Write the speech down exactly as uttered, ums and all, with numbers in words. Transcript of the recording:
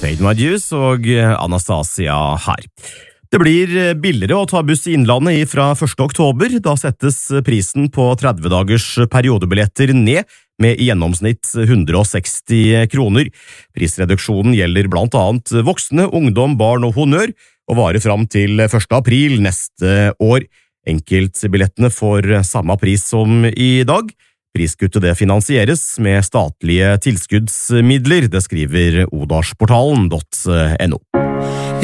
Made My Juice og Anastasia her. Det blir billigere å ta buss i Innlandet fra første oktober. Da settes prisen på tretti dagers periodebilletter ned med i gjennomsnitt hundre og seksti kroner. Prisreduksjonen gjelder blant annet voksne, ungdom, barn og honnør, og varer fram til første april neste år. Enkeltbillettene får samme pris som i dag. Priskuttet det finansieres med statlige tilskuddsmidler, det skriver odalsportalen punktum no.